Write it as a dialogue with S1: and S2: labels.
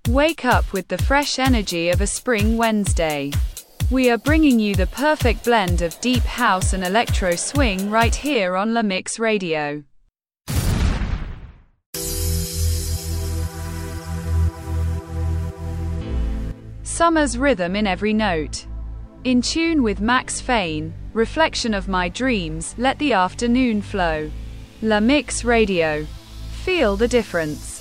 S1: Wake up with the fresh energy of a spring Wednesday. We are bringing you the perfect blend of deep house and electro swing right here on La Mix Radio. Summer's rhythm in every note. In tune with Max Fane, reflection of my dreams, let the afternoon flow. La Mix Radio. Feel the difference.